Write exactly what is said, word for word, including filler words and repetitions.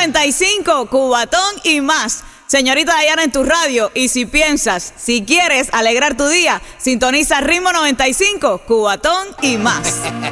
noventa y cinco, Cubatón y más. Señorita Dayana en tu radio. Y si piensas, si quieres alegrar tu día, sintoniza Ritmo noventa y cinco, Cubatón y más.